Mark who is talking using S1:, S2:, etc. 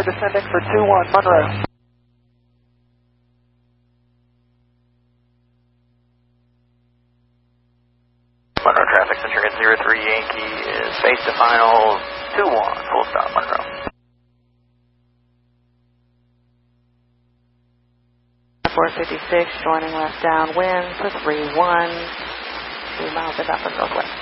S1: Descending for 21 Monroe.
S2: Monroe traffic, Centurion 03 Yankee is face to final 21, full stop Monroe.
S3: 456, joining left downwind for 31, 2 miles about the northwest.